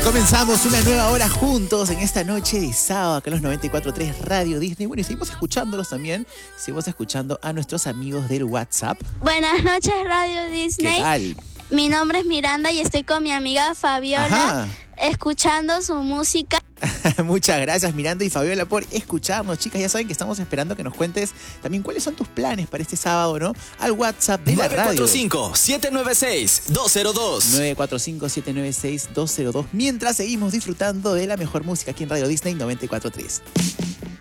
Comenzamos una nueva hora juntos en esta noche de sábado acá en los 94.3 Radio Disney. Bueno, y seguimos escuchándolos también. Seguimos escuchando a nuestros amigos del WhatsApp. Buenas noches, Radio Disney. ¿Qué tal? Mi nombre es Miranda y estoy con mi amiga Fabiola, Ajá. escuchando su música. Muchas gracias, Miranda y Fabiola, por escucharnos. Chicas, ya saben que estamos esperando que nos cuentes también cuáles son tus planes para este sábado, ¿no? Al WhatsApp de la radio. 945-796-202. 945-796-202. Mientras seguimos disfrutando de la mejor música aquí en Radio Disney 94.3.